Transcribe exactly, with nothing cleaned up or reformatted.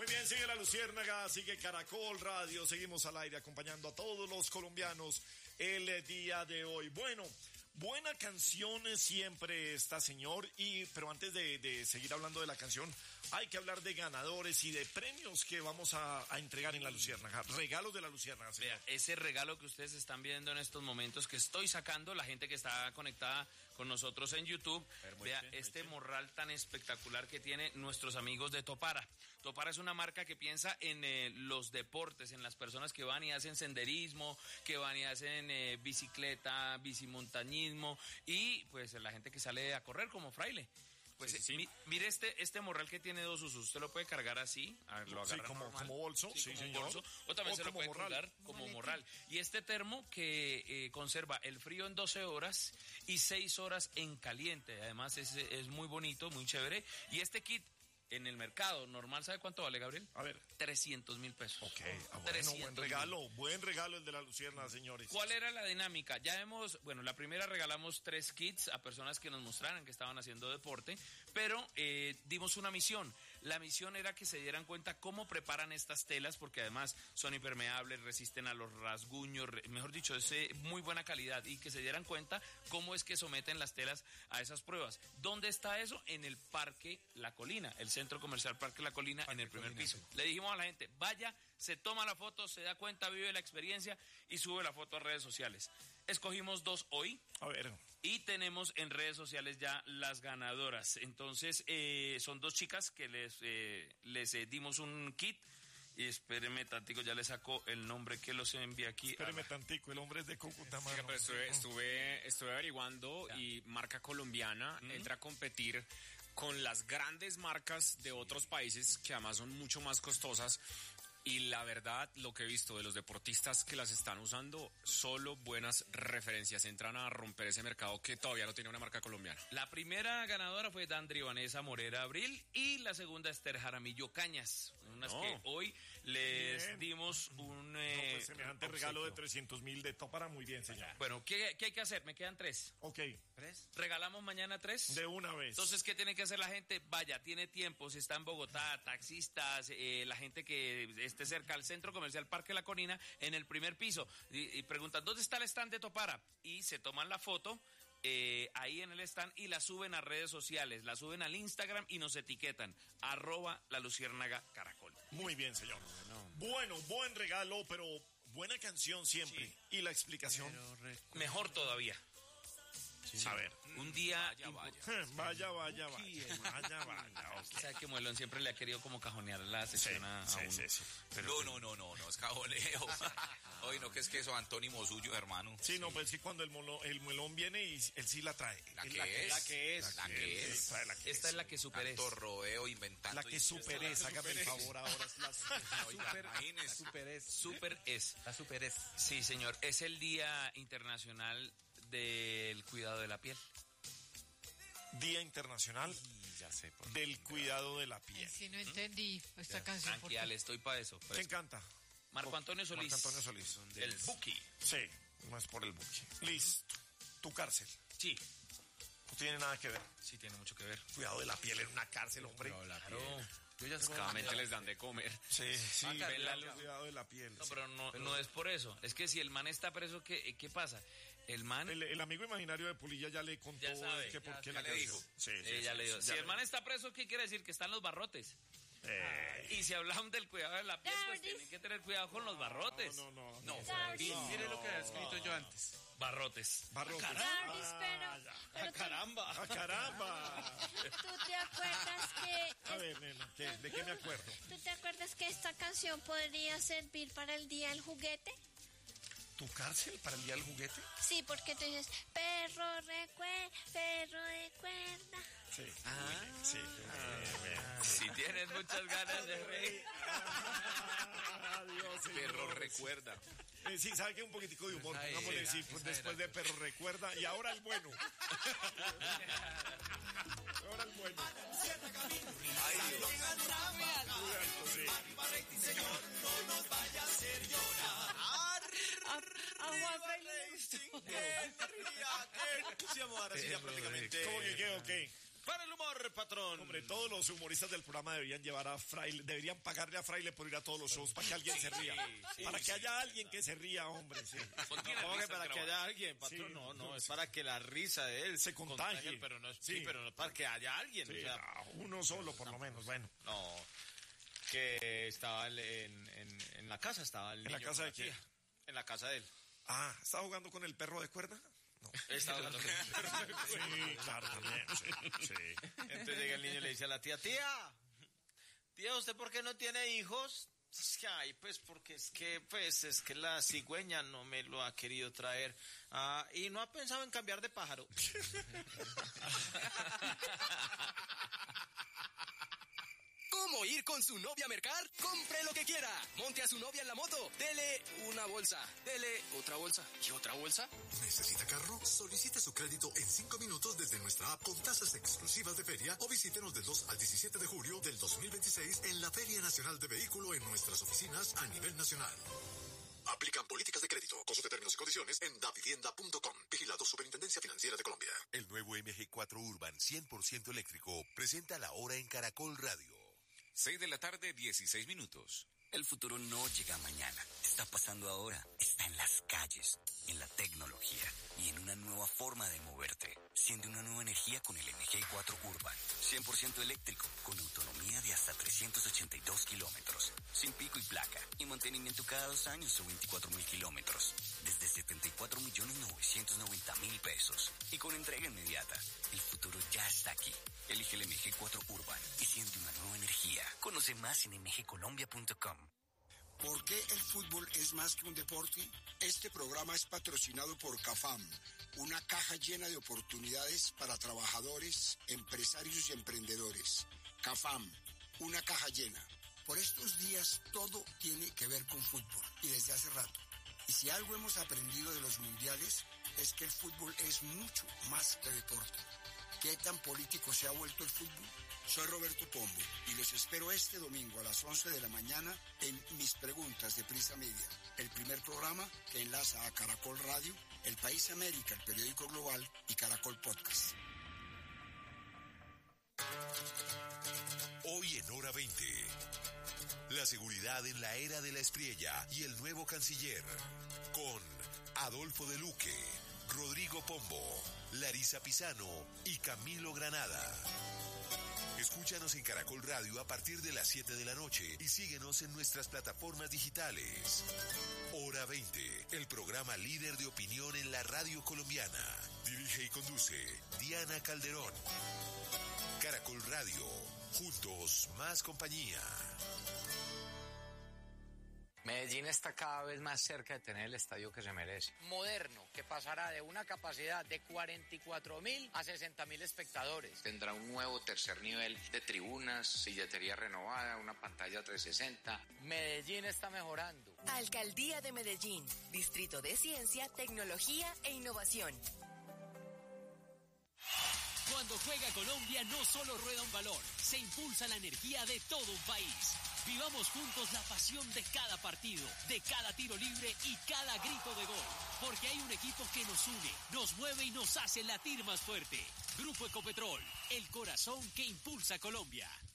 bien, sigue La Luciérnaga, sigue Caracol Radio, seguimos al aire acompañando a todos los colombianos el día de hoy. Bueno, buena canción siempre está, señor, y pero antes de, de seguir hablando de la canción, hay que hablar de ganadores y de premios que vamos a, a entregar en La Luciérnaga. Regalos de La Luciérnaga, señor. Vea, ese regalo que ustedes están viendo en estos momentos que estoy sacando, la gente que está conectada con nosotros en YouTube, vea este morral tan espectacular que tiene nuestros amigos de Topara. Topara es una marca que piensa en eh, los deportes, en las personas que van y hacen senderismo, que van y hacen eh, bicicleta, bicimontañismo y pues la gente que sale a correr como Fraile. Pues sí, sí. Mi, mire este este morral que tiene dos usos. Usted lo puede cargar así, a, lo agarra sí, como, normal, como bolso, sí, sí, como señor. bolso, o también o se lo puede morral. colgar como morral. Y este termo que eh, conserva el frío en doce horas y seis horas en caliente. Además es, es muy bonito, muy chévere. Y este kit en el mercado normal, ¿sabe cuánto vale, Gabriel? A ver. trescientos mil pesos. Ok, ah, bueno, buen regalo, buen regalo el de La Luciérnaga, señores. ¿Cuál era la dinámica? Ya hemos, bueno, la primera regalamos tres kits a personas que nos mostraran que estaban haciendo deporte, pero eh, dimos una misión. La misión era que se dieran cuenta cómo preparan estas telas, porque además son impermeables, resisten a los rasguños, re, mejor dicho, es eh, muy buena calidad, y que se dieran cuenta cómo es que someten las telas a esas pruebas. ¿Dónde está eso? En el Parque La Colina, el Centro Comercial Parque La Colina, Parque en el primer Colina, piso. Sí. Le dijimos a la gente, vaya, se toma la foto, se da cuenta, vive la experiencia y sube la foto a redes sociales. Escogimos dos hoy. A ver. Y tenemos en redes sociales ya las ganadoras. Entonces, eh, son dos chicas que les, eh, les eh, dimos un kit. Y espéreme tantico, ya le saco el nombre que los envía aquí. Espéreme tantico, el hombre es de Cúcuta, mano. Sí, pero estuve, estuve, estuve averiguando ya. Y marca colombiana ¿Mm? entra a competir con las grandes marcas de otros países que además son mucho más costosas. Y la verdad, lo que he visto de los deportistas que las están usando, solo buenas referencias. Entran a romper ese mercado que todavía no tiene una marca colombiana. La primera ganadora fue Dandri Vanessa Morera Abril y la segunda Esther Jaramillo Cañas. Unas no. que hoy les bien. dimos un... Eh, no, pues semejante obsequio. Regalo de trescientos mil de Topara, muy bien, señor. Bueno, ¿qué, ¿qué hay que hacer? Me quedan tres. Ok. ¿Tres? ¿Regalamos mañana tres? De una vez. Entonces, ¿qué tiene que hacer la gente? Vaya, tiene tiempo, si está en Bogotá, taxistas, eh, la gente que esté cerca al Centro Comercial Parque La Colina, en el primer piso, y, y preguntan, ¿dónde está el stand de Topara? Y se toman la foto eh, ahí en el stand y la suben a redes sociales, la suben al Instagram y nos etiquetan, arroba La Luciérnaga Caracol. Muy bien, señor. Bueno, bueno buen regalo, pero buena canción siempre. Sí. Y la explicación. Mejor todavía. Sí. A ver, un día... Vaya, vaya. Vaya, vaya, vaya. Vaya, vaya. Okay. ¿Sabe que Muelón siempre le ha querido como cajonear la sección sí, a, a sí, uno? Sí, sí. Pero no, no, no, no, no es cajoneo. Oye, no, que es que eso antónimo suyo, hermano. Sí, sí. no, pues sí, cuando el, molo, el Muelón viene y él sí la trae. ¿La que, la es? La que es. La que es. Sí, la que Esta es. es la que superes. Tanto rodeo inventando. La que superes, hágame el favor ahora. Es la super, imagínese. Super es. Super es. La super es. Sí, señor. Es el Día Internacional del Cuidado de la Piel. Día Internacional ya sé por del Cuidado de la Piel. Ay, sí, no entendí ¿Mm? esta ya. canción. Tranquila, le estoy para eso. ¿Quién canta? Marco Antonio Solís. Marco Antonio Solís. El Buki. Sí, no es por el Buki. Listo. Tu cárcel. Sí. No tiene nada que ver. Sí, tiene mucho que ver. Cuidado de la piel en una cárcel, hombre. No, la claro. Yo ya sé cada mente les dan de comer. Sí, sí, ah, el cuidado de la piel. No, sí. pero, no, pero no es por eso. Es que si el man está preso, ¿qué, qué pasa? El man... El, el amigo imaginario de Pulilla ya le contó ya sabe, que por ya, qué ya le dijo. Sí, sí, sí, ya sí, le dijo. Si el man está preso, ¿qué quiere decir? Que están los barrotes. Eh. Y si hablamos del cuidado de la piel, pues tienen que tener cuidado con los barrotes. No, no, no. No, no, no, no mire lo que había escrito yo antes. Barrotes. Barrotes. Gardis, pero, ah, pero ah, caramba. Ah, caramba. ¿Tú te acuerdas que... A ver, nena, ¿qué? ¿De qué me acuerdo? ¿Tú te acuerdas que esta canción podría servir para el Día del Juguete? ¿Tu cárcel para el Día del Juguete? Sí, porque tú dices, perro recuerda, perro recuerda. Sí. Ah, sí. Ah, si tienes muchas ganas de reír. Ah, Dios, perro recuerda. Eh, sí, ¿sabe qué? Un poquitico de humor. Pongámosle sí, pues, después de perro recuerda. Y ahora el bueno. Ahora el bueno. Ay, Dios. Señor, no nos vaya a hacer llorar. A Juan Felipe. ¡Qué energía! ¡Qué entusiasmo! Ahora sí, ya prácticamente. ¿Cómo que qué o qué? para el humor, patrón. Hombre, todos los humoristas del programa deberían llevar a Fraile, deberían pagarle a Fraile por ir a todos los shows para que alguien se ría. sí, para sí, que sí. haya alguien que se ría, hombre, sí. No, que para que haya alguien, patrón, Sí, no, no, no, es sí. para que la risa de él Se contagie. pero no, sí. Sí. pero no para que haya alguien, Sí, o sea, no, uno solo por lo menos, bueno. no, que estaba en, en, en la casa, estaba el ¿En la niño casa con de quién? tía. En la casa de él. Ah, ¿estaba jugando con el perro de cuerda? No. Estaba hablando con él. Sí, claro, también, sí, sí. Entonces llega el niño y le dice a la tía, tía, tía, ¿usted por qué no tiene hijos? Es que, ay, pues, porque es que, pues, es que la cigüeña no me lo ha querido traer. Ah, y no ha pensado en cambiar de pájaro. ¿Cómo ir con su novia a mercar? Compre lo que quiera. Monte a su novia en la moto. Dele una bolsa. Dele otra bolsa. ¿Y otra bolsa? ¿Necesita carro? Solicite su crédito en cinco minutos desde nuestra app con tasas exclusivas de feria o visítenos del dos al diecisiete de julio del dos mil veintiséis en la Feria Nacional de Vehículo en nuestras oficinas a nivel nacional. Aplican políticas de crédito. Consulte términos y condiciones en davivienda punto com. Vigilado Superintendencia Financiera de Colombia. El nuevo M G cuatro Urban cien por ciento eléctrico presenta la hora en Caracol Radio. seis de la tarde, dieciséis minutos. El futuro no llega mañana, está pasando ahora, está en las calles, en la tecnología y en una nueva forma de moverte. Siente una nueva energía con el M G cuatro Urban, cien por ciento eléctrico, con autonomía de hasta trescientos ochenta y dos kilómetros, sin pico y placa, y mantenimiento cada dos años o veinticuatro mil kilómetros, desde setenta y cuatro millones novecientos noventa mil pesos, y con entrega inmediata. El futuro ya está aquí. Elige el M G cuatro Urban y siente una nueva energía. Conoce más en m g colombia punto com. ¿Por qué el fútbol es más que un deporte? Este programa es patrocinado por CAFAM, una caja llena de oportunidades para trabajadores, empresarios y emprendedores. CAFAM, una caja llena. Por estos días todo tiene que ver con fútbol y desde hace rato. Y si algo hemos aprendido de los mundiales es que el fútbol es mucho más que deporte. ¿Qué tan político se ha vuelto el fútbol? Soy Roberto Pombo y los espero este domingo a las once de la mañana en Mis Preguntas de Prisa Media, el primer programa que enlaza a Caracol Radio, El País América, el periódico global y Caracol Podcast. Hoy en Hora veinte. La seguridad en la era de la Espriella y el nuevo canciller. Con Adolfo de Luque, Rodrigo Pombo, Larisa Pisano y Camilo Granada. Escúchanos en Caracol Radio a partir de las siete de la noche y síguenos en nuestras plataformas digitales. Hora veinte, el programa líder de opinión en la radio colombiana. Dirige y conduce Diana Calderón. Caracol Radio, juntos más compañía. Medellín está cada vez más cerca de tener el estadio que se merece. Moderno, que pasará de una capacidad de cuarenta y cuatro mil a sesenta mil espectadores. Tendrá un nuevo tercer nivel de tribunas, silletería renovada, una pantalla trescientos sesenta. Medellín está mejorando. Alcaldía de Medellín, Distrito de Ciencia, Tecnología e Innovación. Cuando juega Colombia no solo rueda un balón, se impulsa la energía de todo un país. Vivamos juntos la pasión de cada partido, de cada tiro libre y cada grito de gol. Porque hay un equipo que nos une, nos mueve y nos hace latir más fuerte. Grupo Ecopetrol, el corazón que impulsa Colombia.